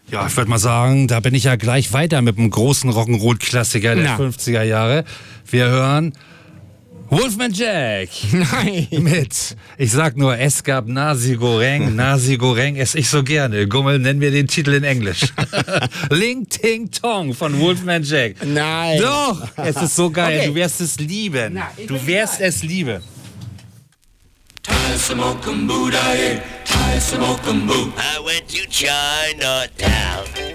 Ja, ich würde mal sagen, da bin ich ja gleich weiter mit einem großen Rock'n'Roll-Klassiker der 50er Jahre. Wir hören Wolfman Jack. Nein. Mit, ich sag nur, es gab Nasi Goreng esse ich so gerne. Gummel, nennen wir den Titel in Englisch. Ling Ting Tong von Wolfman Jack. Nein. Doch, es ist so geil, Okay. du wirst es lieben. Na, Du wirst es lieben. I went to Chinatown.